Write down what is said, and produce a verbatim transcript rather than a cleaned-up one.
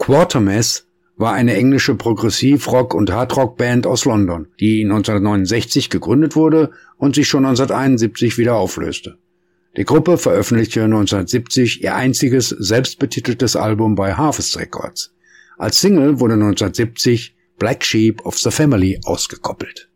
Quatermass war eine englische Progressiv-Rock- und Hardrock-Band aus London, die neunzehnhundertneunundsechzig gegründet wurde und sich schon neunzehnhunderteinundsiebzig wieder auflöste. Die Gruppe veröffentlichte neunzehnhundertsiebzig ihr einziges selbstbetiteltes Album bei Harvest Records. Als Single wurde neunzehnhundertsiebzig Black Sheep of the Family ausgekoppelt.